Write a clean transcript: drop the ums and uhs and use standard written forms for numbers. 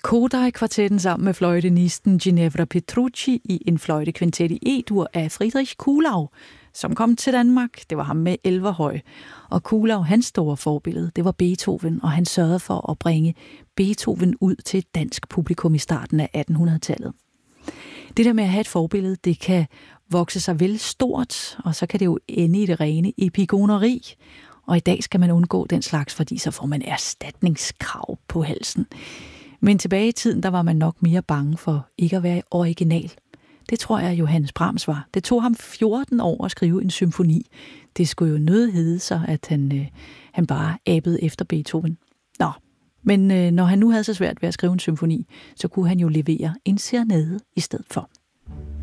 Kodály-kvartetten sammen med fløjtenisten Ginevra Petrucci i en fløjtekvintet i E-dur af Friedrich Kuhlau, som kom til Danmark. Det var ham med Elverhøj. Og Kuhlau, hans store forbillede, det var Beethoven, og han sørgede for at bringe Beethoven ud til et dansk publikum i starten af 1800-tallet. Det der med at have et forbillede, det kan vokse sig vel stort, og så kan det jo ende i det rene epigoneri. Og i dag skal man undgå den slags, fordi så får man erstatningskrav på halsen. Men tilbage i tiden, der var man nok mere bange for ikke at være original. Det tror jeg, Johannes Brahms var. Det tog ham 14 år at skrive en symfoni. Det skulle jo nødt hedde sig, at han bare abede efter Beethoven. Nå, men når han nu havde så svært ved at skrive en symfoni, så kunne han jo levere en serenade i stedet for.